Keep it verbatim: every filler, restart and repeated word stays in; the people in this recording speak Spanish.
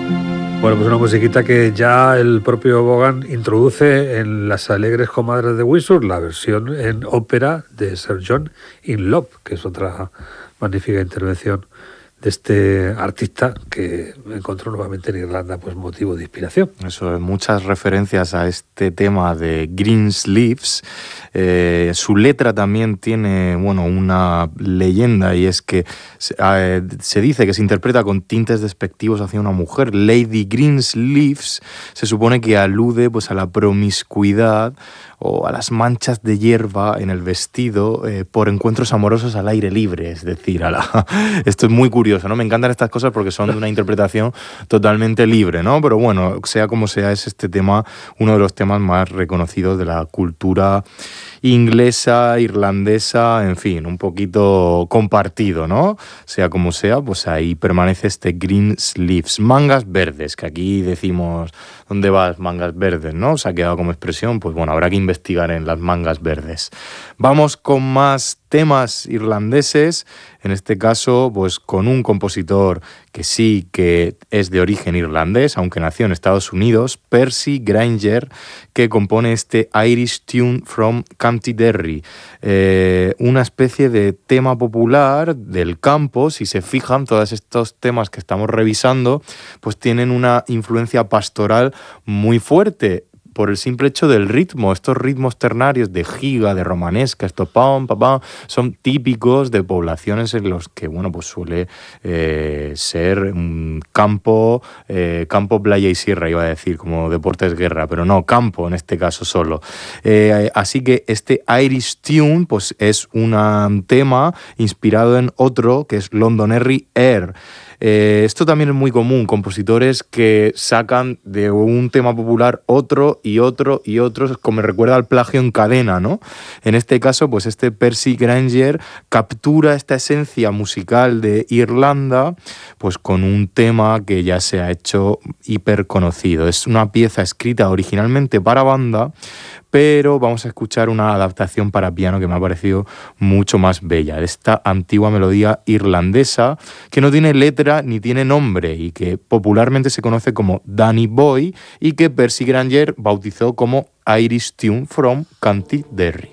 Bueno, pues una musiquita que ya el propio Vaughan introduce en Las Alegres Comadres de Windsor, la versión en ópera de Sir John in Love, que es otra magnífica intervención de este artista que encontró nuevamente en Irlanda pues motivo de inspiración. Eso, muchas referencias a este tema de Greensleeves. Eh, su letra también tiene, bueno, una leyenda, y es que se, eh, se dice que se interpreta con tintes despectivos hacia una mujer. Lady Greensleeves se supone que alude pues a la promiscuidad o a las manchas de hierba en el vestido eh, por encuentros amorosos al aire libre, es decir, a la... esto es muy curioso, ¿no? Me encantan estas cosas porque son de una interpretación totalmente libre, ¿no? Pero bueno, sea como sea, es este tema uno de los temas más reconocidos de la cultura inglesa, irlandesa, en fin, un poquito compartido, ¿no? Sea como sea, pues ahí permanece este Greensleeves, mangas verdes, que aquí decimos, ¿dónde vas, mangas verdes, no? Se ha quedado como expresión, pues bueno, habrá que investigar en las mangas verdes. Vamos con más temas irlandeses, en este caso, pues con un compositor que sí que es de origen irlandés, aunque nació en Estados Unidos, Percy Grainger, que compone este Irish Tune from County Derry, eh, una especie de tema popular del campo. Si se fijan, todos estos temas que estamos revisando, pues tienen una influencia pastoral muy fuerte, por el simple hecho del ritmo. Estos ritmos ternarios de giga, de romanesca, esto pam, pam, pam, son típicos de poblaciones en los que, bueno, pues suele eh, ser un campo, eh, campo, playa y sierra, iba a decir, como deportes guerra, pero no, campo en este caso solo. Eh, así que este Irish Tune, pues es un tema inspirado en otro, que es Londonderry Air. Eh, esto también es muy común, compositores que sacan de un tema popular otro y otro y otro, como me recuerda al plagio en cadena, ¿no? En este caso, pues este Percy Grainger captura esta esencia musical de Irlanda, pues con un tema que ya se ha hecho hiper conocido. Es una pieza escrita originalmente para banda, pero vamos a escuchar una adaptación para piano que me ha parecido mucho más bella, de esta antigua melodía irlandesa que no tiene letra ni tiene nombre y que popularmente se conoce como Danny Boy y que Percy Grainger bautizó como Irish Tune from County Derry.